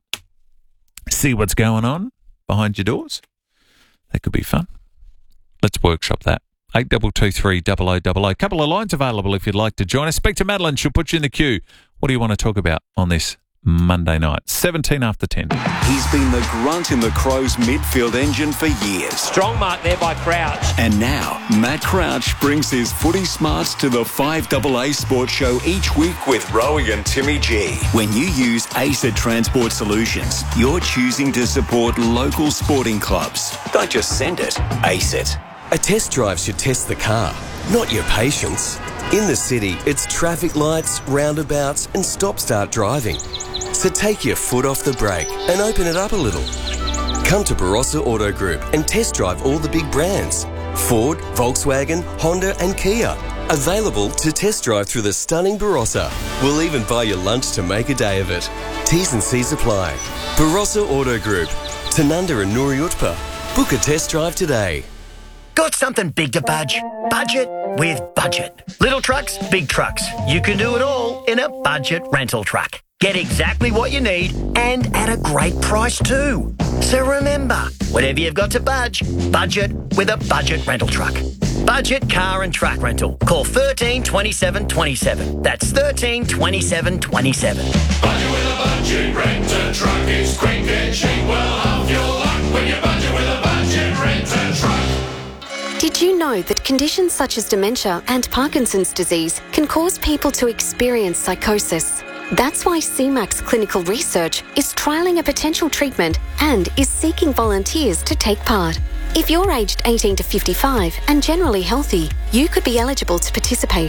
See what's going on behind your doors. That could be fun. Let's workshop that. 8223 0000. Couple of lines available if you'd like to join us. Speak to Madeline. She'll put you in the queue. What do you want to talk about on this Monday night? 17 after 10. He's been the grunt in the Crows midfield engine for years. Strong mark there by Crouch. And now, Matt Crouch brings his footy smarts to the 5AA Sports Show each week with Rowie and Timmy G. When you use ACET Transport Solutions, you're choosing to support local sporting clubs. Don't just send it, ACET. A test drive should test the car, not your patience. In the city, it's traffic lights, roundabouts and stop-start driving. So take your foot off the brake and open it up a little. Come to Barossa Auto Group and test drive all the big brands. Ford, Volkswagen, Honda and Kia. Available to test drive through the stunning Barossa. We'll even buy you lunch to make a day of it. T's and C's apply. Barossa Auto Group. Tanunda and Nuri Utpa. Book a test drive today. Got something big to budge? Budget with Budget. Little trucks, big trucks. You can do it all in a budget rental truck. Get exactly what you need and at a great price too. So remember, whatever you've got to budget with a Budget rental truck. Budget car and truck rental. Call 13 27 27. That's 13 27 27. Budget with a Budget rent-a truck. It's quick and cheap. Well, half your luck when you budget with a Budget rent-a truck. Did you know that conditions such as dementia and Parkinson's disease can cause people to experience psychosis? That's why CMAX Clinical Research is trialling a potential treatment and is seeking volunteers to take part. If you're aged 18 to 55 and generally healthy, you could be eligible to participate.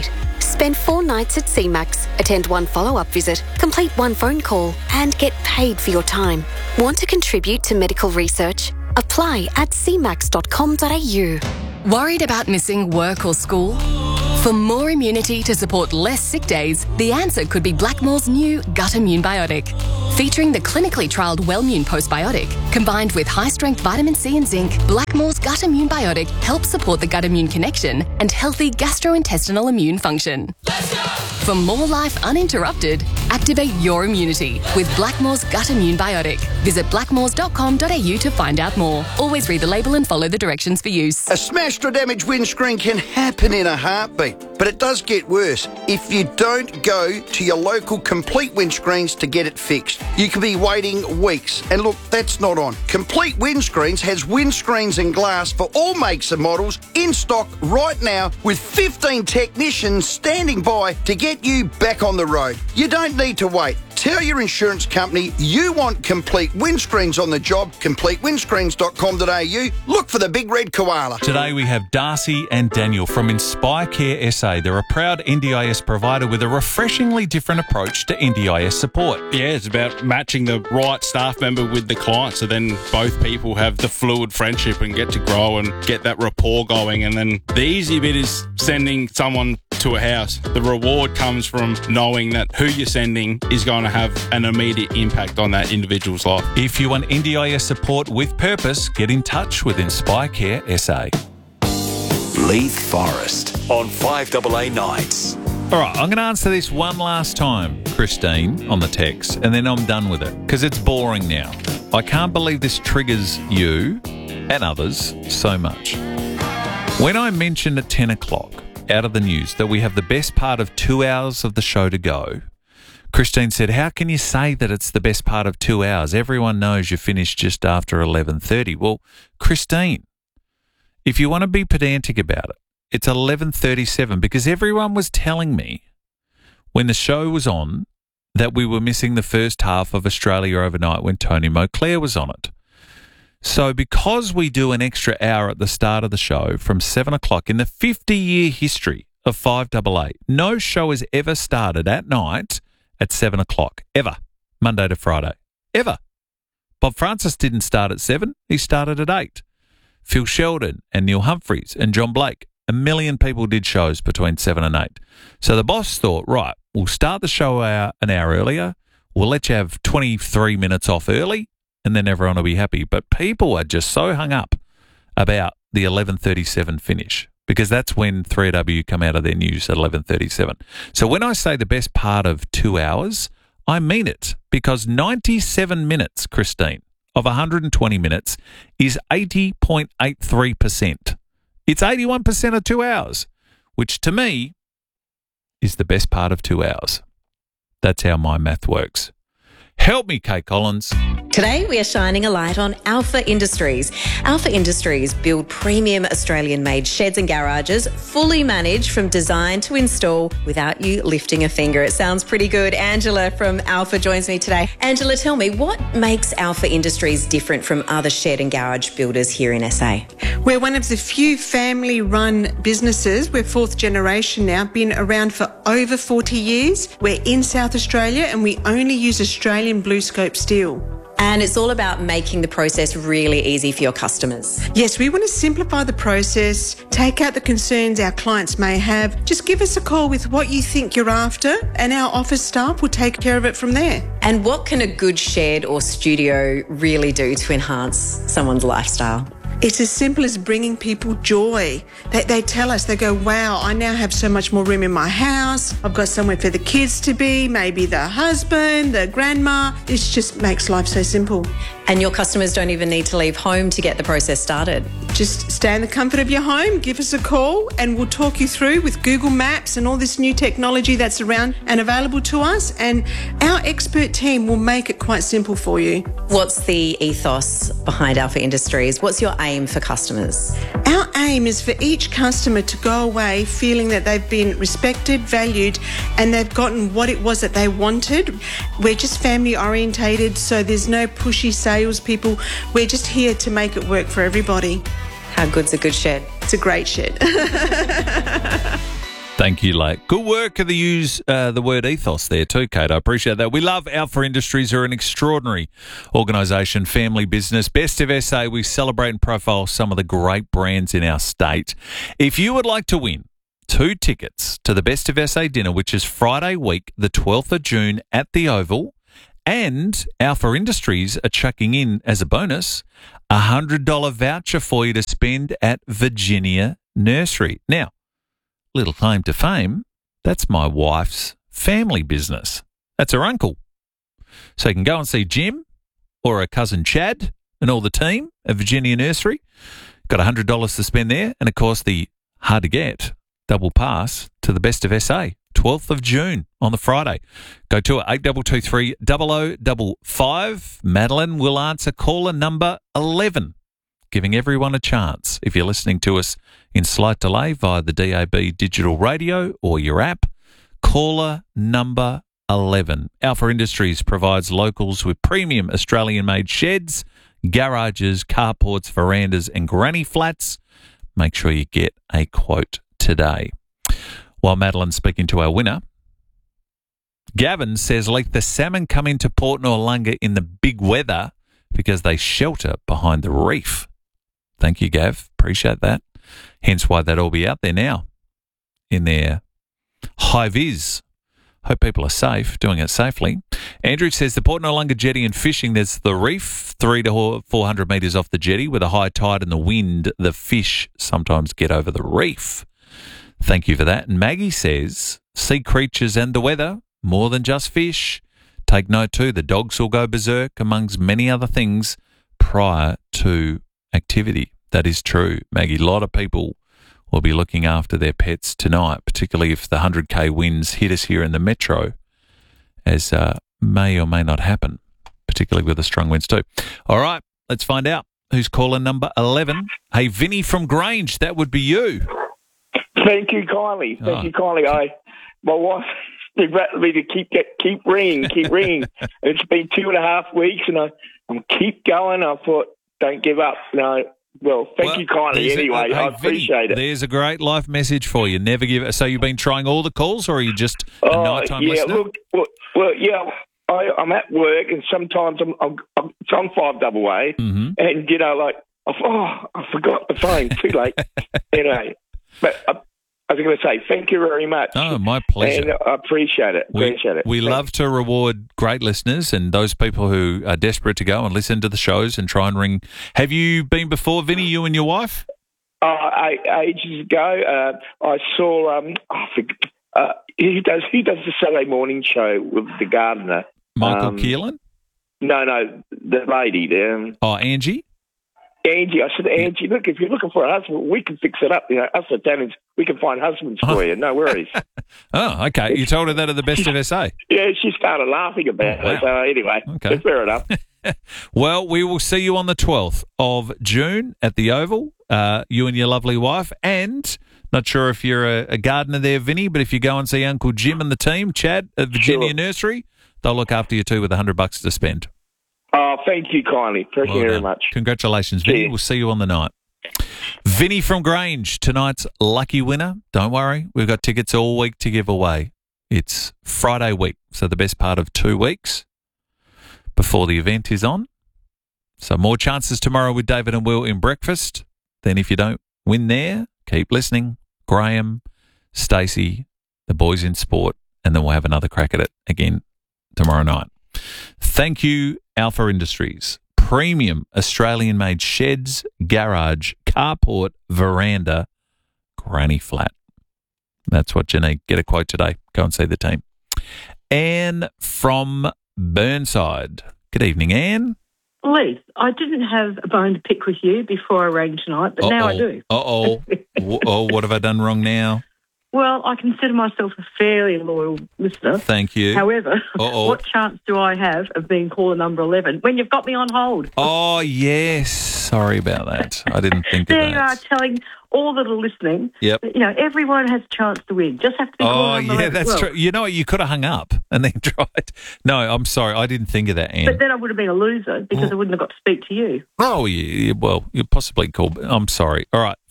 Spend 4 nights at CMAX, attend 1 follow-up visit, complete 1 phone call, and get paid for your time. Want to contribute to medical research? Apply at cmax.com.au. Worried about missing work or school? For more immunity to support less sick days, the answer could be Blackmore's new Gut Immune Biotic. Featuring the clinically trialled Wellmune postbiotic, combined with high-strength vitamin C and zinc, Blackmore's Gut Immune Biotic helps support the gut-immune connection and healthy gastrointestinal immune function. For more life uninterrupted, activate your immunity with Blackmore's Gut Immune Biotic. Visit blackmores.com.au to find out more. Always read the label and follow the directions for use. A smashed or damaged windscreen can happen in a heartbeat, but it does get worse if you don't go to your local Complete Windscreens to get it fixed. You could be waiting weeks, and look, that's not on. Complete Windscreens has windscreens and glass for all makes and models in stock right now with 15 technicians standing by to get you back on the road. You don't need to wait. Tell your insurance company you want Complete Windscreens on the job. CompleteWindscreens.com.au. Look for the big red koala. Today we have Darcy and Daniel from Inspire Care SA. They're a proud NDIS provider with a refreshingly different approach to NDIS support. Yeah, it's about matching the right staff member with the client, so then both people have the fluid friendship and get to grow and get that rapport going. And then the easy bit is sending someone to a house. The reward comes from knowing that who you're sending is going to have an immediate impact on that individual's life. If you want NDIS support with purpose, get in touch with Inspire Care SA. Leith Forest on 5AA Nights. All right, I'm going to answer this one last time, Christine, on the text, and then I'm done with it because it's boring now. I can't believe this triggers you and others so much. When I mentioned at 10 o'clock out of the news that we have the best part of 2 hours of the show to go, Christine said, how can you say that it's the best part of 2 hours? Everyone knows you finished just after 11:30. Well, Christine, if you want to be pedantic about it, it's 11:37 because everyone was telling me when the show was on that we were missing the first half of Australia Overnight when Tony Moclair was on it. So because we do an extra hour at the start of the show from 7 o'clock in the 50-year history of 5AA, no show has ever started at night at 7 o'clock, ever, Monday to Friday, ever. Bob Francis didn't start at 7, he started at 8. Phil Sheldon and Neil Humphreys and John Blake, a million people did shows between 7 and 8. So the boss thought, right, we'll start the show an hour earlier, we'll let you have 23 minutes off early, and then everyone will be happy. But people are just so hung up about the 11:37 finish, because that's when 3AW come out of their news at 11:37. So when I say the best part of 2 hours, I mean it, because 97 minutes, Christine, of 120 minutes is 80.83%. It's 81% of 2 hours, which to me is the best part of 2 hours. That's how my math works. Help me, Kate Collins. Today we are shining a light on Alpha Industries. Alpha Industries build premium Australian-made sheds and garages, fully managed from design to install without you lifting a finger. It sounds pretty good. Angela from Alpha joins me today. Angela, tell me, what makes Alpha Industries different from other shed and garage builders here in SA? We're one of the few family-run businesses. We're fourth generation now, been around for over 40 years. We're in South Australia and we only use Australian BlueScope steel. And it's all about making the process really easy for your customers. Yes, we want to simplify the process, take out the concerns our clients may have. Just give us a call with what you think you're after and our office staff will take care of it from there. And what can a good shed or studio really do to enhance someone's lifestyle? It's as simple as bringing people joy. They tell us, they go, wow, I now have so much more room in my house. I've got somewhere for the kids to be, maybe the husband, the grandma. It just makes life so simple. And your customers don't even need to leave home to get the process started. Just stay in the comfort of your home, give us a call, and we'll talk you through with Google Maps and all this new technology that's around and available to us. And our expert team will make it quite simple for you. What's the ethos behind Alpha Industries? What's your aim for customers? Our aim is for each customer to go away feeling that they've been respected, valued, and they've gotten what it was that they wanted. We're just family orientated, so there's no pushy salespeople. We're just here to make it work for everybody. How good's a good shed? It's a great shed. Thank you, Lake. Good work to use the word ethos there too, Kate. I appreciate that. We love Alpha Industries. They're an extraordinary organisation, family business. Best of SA, we celebrate and profile some of the great brands in our state. If you would like to win 2 tickets to the Best of SA dinner, which is Friday week, the 12th of June at the Oval, and Alpha Industries are chucking in as a bonus a $100 voucher for you to spend at Virginia Nursery. Now, little claim to fame, that's my wife's family business. That's her uncle. So you can go and see Jim or her cousin Chad and all the team at Virginia Nursery. Got $100 to spend there. And, of course, the hard-to-get double pass to the Best of SA, 12th of June on the Friday. Go to it, 8223 0055. Madeline will answer caller number 11, giving everyone a chance. If you're listening to us in slight delay via the DAB digital radio or your app, caller number 11. Alpha Industries provides locals with premium Australian-made sheds, garages, carports, verandas and granny flats. Make sure you get a quote today. While Madeline's speaking to our winner, Gavin says, like the salmon come into Port Noarlunga in the big weather because they shelter behind the reef. Thank you, Gav. Appreciate that. Hence why they'd all be out there now in their high-vis. Hope people are safe, doing it safely. Andrew says the Port Noarlunga jetty and fishing, there's the reef 300 to 400 metres off the jetty. With a high tide and the wind, the fish sometimes get over the reef. Thank you for that. And Maggie says, sea creatures and the weather, more than just fish. Take note too, the dogs will go berserk, amongst many other things, prior to activity. That is true, Maggie. A lot of people will be looking after their pets tonight, particularly if the 100k winds hit us here in the metro, as may or may not happen, particularly with the strong winds too. All right, let's find out who's caller number 11. Hey, Vinny from Grange, that would be you. Thank you kindly. Thank you kindly. My wife been rattling me to keep ringing. It's been 2.5 weeks, and I'm keep going. I thought, don't give up. No. Well, thank you kindly anyway. I appreciate it. There's a great life message for you. Never give it. So you've been trying all the calls, or are you just a nighttime listener? Yeah. I'm at work, and sometimes I'm 5AA, and I forgot the phone. Too late. Anyway, but I was going to say thank you very much. Oh, my pleasure. And I appreciate it. We love to reward great listeners and those people who are desperate to go and listen to the shows and try and ring. Have you been before, Vinny, you and your wife? Ages ago, I saw. He does the Saturday morning show with the gardener, Michael Keelan. No, the lady. Angie. Angie, I said, Angie, look, if you're looking for a husband, we can fix it up. Us Italians, we can find husbands for you. No worries. Oh, okay. You told her that at the Best of SA? Yeah, she started laughing about it. So anyway, okay. Fair enough. Well, we will see you on the 12th of June at the Oval, you and your lovely wife. And not sure if you're a gardener there, Vinny, but if you go and see Uncle Jim and the team, Chad, at Virginia Nursery, they'll look after you too with $100 to spend. Oh, thank you kindly. Thank you very much. Congratulations, Vinny. We'll see you on the night. Vinny from Grange, tonight's lucky winner. Don't worry, we've got tickets all week to give away. It's Friday week, so the best part of 2 weeks before the event is on. So more chances tomorrow with David and Will in breakfast. Then if you don't win there, keep listening. Graham, Stacey, the boys in sport, and then we'll have another crack at it again tomorrow night. Thank you, Alpha Industries. Premium Australian-made sheds, garage, carport, veranda, granny flat. That's what you need. Get a quote today. Go and see the team. Anne from Burnside. Good evening, Anne. Liz, I didn't have a bone to pick with you before I rang tonight, but now I do. What have I done wrong now? Well, I consider myself a fairly loyal listener. Thank you. However, what chance do I have of being caller number 11 when you've got me on hold? Oh, yes. Sorry about that. I didn't think of that. There you are telling all that are listening. Yep. That, everyone has a chance to win. Just have to be caller number 11. That's true. You know what? You could have hung up and then tried. No, I'm sorry. I didn't think of that, Anne. But then I would have been a loser because I wouldn't have got to speak to you. Oh, yeah. Well, you possibly could. I'm sorry. All right.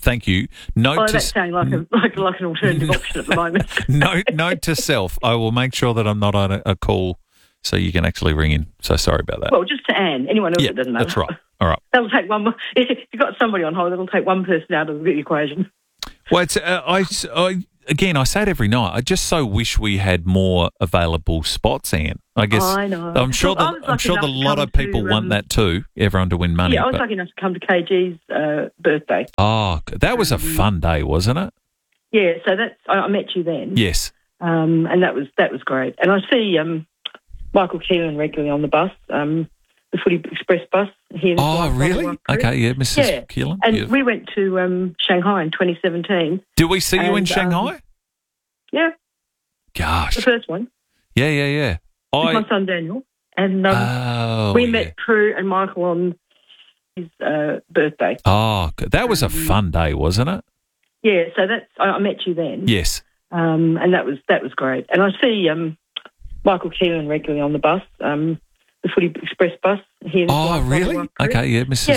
Thank you. Note that's sounding like an alternative option at the moment. note to self. I will make sure that I'm not on a call so you can actually ring in. So sorry about that. Well, just to Anne. Anyone else that doesn't know. That's right. All right. That'll take one more. If you've got somebody on hold, it'll take one person out of the equation. Well, it's, again, I say it every night. I just so wish we had more available spots, Anne. I guess I know. I'm sure that a lot of people want that too. Everyone to win money. Yeah, I was lucky enough to come to KG's birthday. Oh, that was a fun day, wasn't it? Yeah, so I met you then. Yes. And that was great. And I see Michael Keelan regularly on the bus, the Footy Express bus here. Oh, really? Okay, yeah, Mrs. Keelan. And we went to Shanghai in 2017. Did we see you in Shanghai? Yeah. Gosh. The first one. Yeah. With my son Daniel. And we met Prue and Michael on his birthday. Oh, that was a fun day, wasn't it? Yeah, so I met you then. Yes. And that was great. And I see Michael Keelan regularly on the bus, the Footy Express bus here. Oh, really? Okay, yeah, Mrs.